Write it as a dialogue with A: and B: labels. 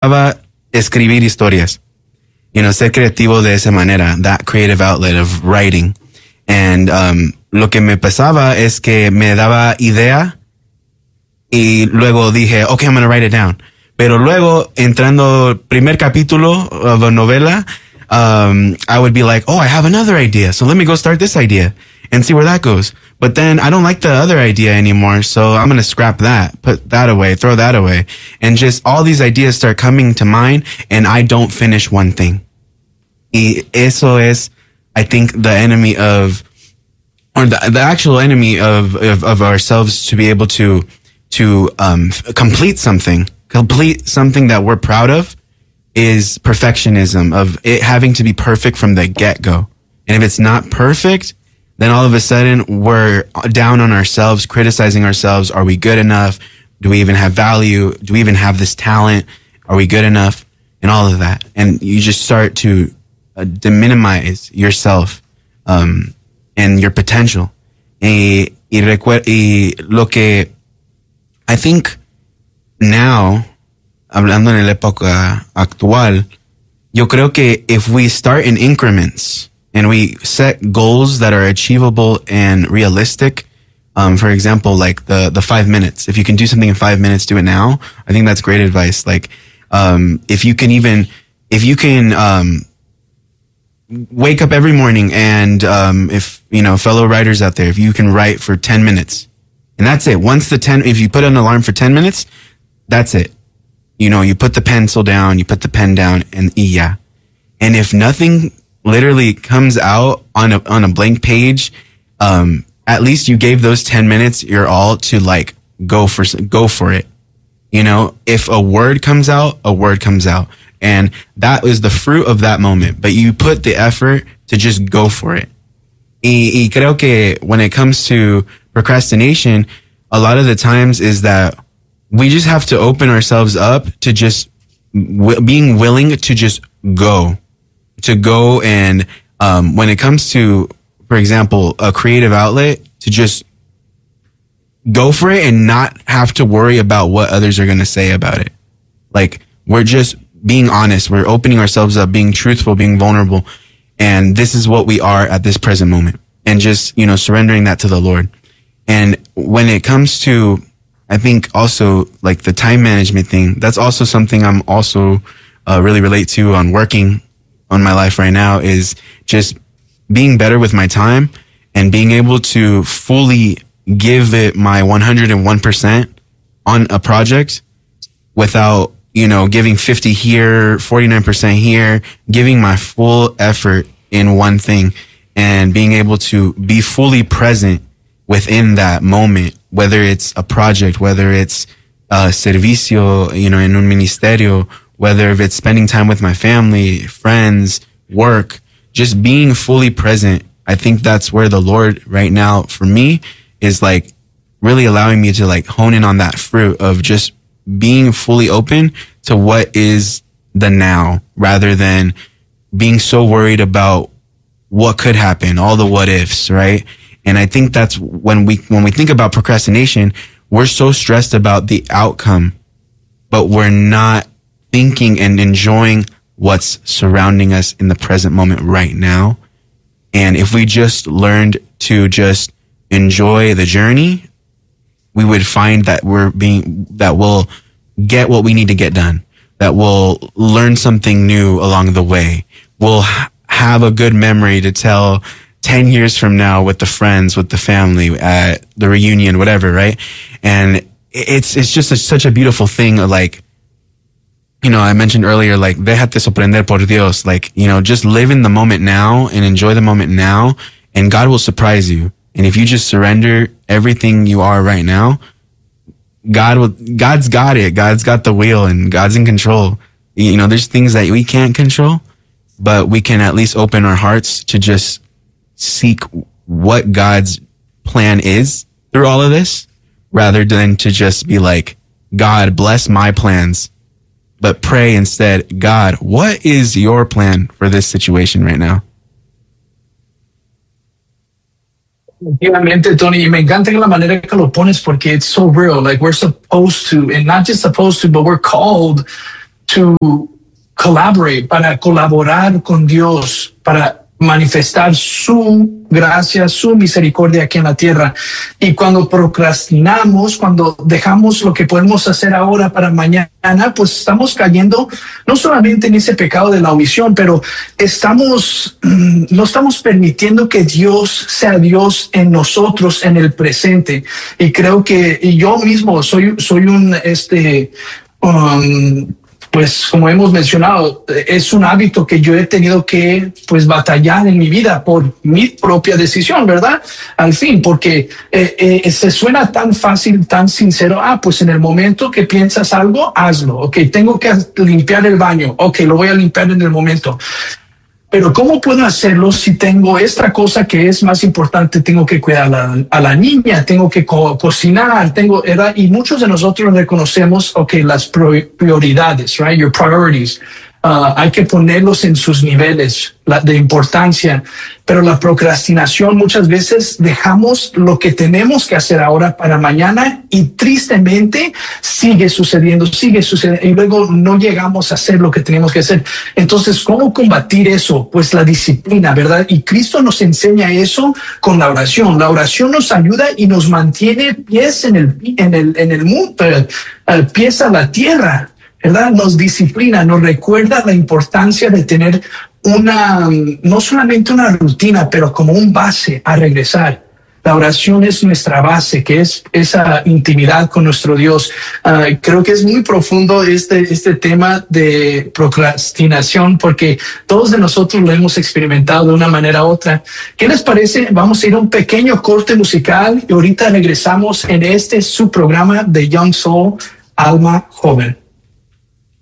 A: empezaba a escribir historias. Ser creativo de esa manera, that creative outlet of writing. And lo que me pasaba es que me daba idea y luego dije, okay, I'm going to write it down. Pero luego, entrando primer capítulo of a novela, I would be like, oh, I have another idea. So let me go start this idea and see where that goes. But then I don't like the other idea anymore. So I'm going to scrap that, put that away, throw that away. And just all these ideas start coming to mind and I don't finish one thing. Y eso es, I think, the enemy of, or the actual enemy of ourselves, to be able to complete something that we're proud of, is perfectionism, of it having to be perfect from the get-go. And if it's not perfect, then all of a sudden we're down on ourselves, criticizing ourselves. Are we good enough? Do we even have value? Do we even have this talent? Are we good enough? And all of that. And you just start to minimize yourself and your potential. Y lo que I think now, hablando en la época actual, yo creo que if we start in increments and we set goals that are achievable and realistic, for example, like the 5 minutes. If you can do something in 5 minutes, do it now. I think that's great advice. Like, if you can wake up every morning and, if, fellow writers out there, if you can write for 10 minutes and that's it. If you put an alarm for 10 minutes, that's it. You put the pencil down, you put the pen down and yeah. And if nothing literally comes out on a blank page, at least you gave those 10 minutes your all to like go for it. If a word comes out, a word comes out. And that is the fruit of that moment. But you put the effort to just go for it. Y creo que when it comes to procrastination, a lot of the times is that we just have to open ourselves up to just being willing to just go. And when it comes to, for example, a creative outlet, to just go for it and not have to worry about what others are going to say about it. Like, we're just being honest. We're opening ourselves up, being truthful, being vulnerable. And this is what we are at this present moment. And just, surrendering that to the Lord. And when it comes to, I think also like the time management thing, that's also something I'm also really relate to on working on my life right now, is just being better with my time and being able to fully give it my 101% on a project without, giving 50 here, 49% here, giving my full effort in one thing and being able to be fully present within that moment, whether it's a project, whether it's servicio, en un ministerio, whether if it's spending time with my family, friends, work, just being fully present. I think that's where the Lord right now for me is like really allowing me to like hone in on that fruit of just being fully open to what is the now, rather than being so worried about what could happen, all the what ifs, right? And I think that's when we think about procrastination, we're so stressed about the outcome, but we're not thinking and enjoying what's surrounding us in the present moment right now. And if we just learned to just enjoy the journey, we would find that we'll get what we need to get done, that we'll learn something new along the way. We'll have a good memory to tell 10 years from now with the friends, with the family, at the reunion, whatever, right? And it's just such a beautiful thing. Like, I mentioned earlier, like, déjate sorprender por Dios. Like, just live in the moment now and enjoy the moment now, and God will surprise you. And if you just surrender everything you are right now, God's got it. God's got the wheel and God's in control. There's things that we can't control, but we can at least open our hearts to just seek what God's plan is through all of this, rather than to just be like, God, bless my plans, but pray instead, God, what is your plan for this situation right now?
B: Definitivamente, Tony, y me encanta la manera que lo pones porque it's so real. Like, we're supposed to, and not just supposed to, but we're called to collaborate, para colaborar con Dios, para manifestar su gracia, su misericordia aquí en la tierra. Y cuando procrastinamos, cuando dejamos lo que podemos hacer ahora para mañana, pues estamos cayendo no solamente en ese pecado de la omisión, pero no estamos permitiendo que Dios sea Dios en nosotros en el presente. Y creo que yo mismo soy pues como hemos mencionado, es un hábito que yo he tenido que pues batallar en mi vida por mi propia decisión, ¿verdad? Al fin, porque se suena tan fácil, tan sincero. Pues en el momento que piensas algo, hazlo. Ok, tengo que limpiar el baño. Ok, lo voy a limpiar en el momento. Pero ¿cómo puedo hacerlo si tengo esta cosa que es más importante? Tengo que cuidar a la niña, tengo que cocinar, ¿verdad? Y muchos de nosotros reconocemos, las prioridades, right? Your priorities. Hay que ponerlos en sus niveles de importancia, pero la procrastinación muchas veces dejamos lo que tenemos que hacer ahora para mañana y tristemente sigue sucediendo y luego no llegamos a hacer lo que tenemos que hacer. Entonces, ¿cómo combatir eso? Pues la disciplina, ¿verdad? Y Cristo nos enseña eso con la oración. La oración nos ayuda y nos mantiene pies en el mundo, pies a la tierra, ¿verdad? Nos disciplina, nos recuerda la importancia de tener no solamente una rutina, pero como un base a regresar. La oración es nuestra base, que es esa intimidad con nuestro Dios. Creo que es muy profundo este tema de procrastinación, porque todos de nosotros lo hemos experimentado de una manera u otra. ¿Qué les parece? Vamos a ir a un pequeño corte musical y ahorita regresamos en su programa de Young Soul, Alma Joven.